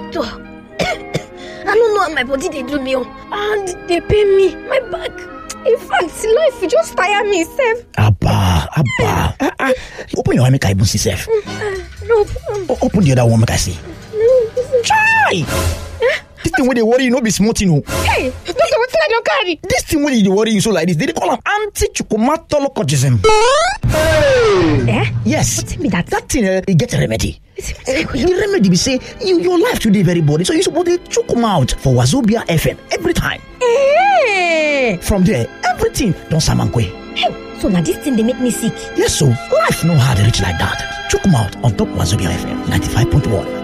Doctor, I don't know how my body they do me. And they pay me. My back. In fact, life just tire me, sef. Abba. Open your eye, make I even see, sef. No. Open the other one, make I see. No. Chai! This thing where they worry you, no be smart, you know. Hey, Doctor, what I don't carry? This thing where they worry you so like this, they call them anti-chukumatologism. Yes. What's it be that? That thing, it gets a remedy. The remedy be say, your life today very body, so you supposed to choke them out for Wazobia FM every time. From there, everything don't samankwe. Hey, so now this thing they make me sick. Yes, so life no hard reach like that. Choke them out on top Wazobia FM 95.1.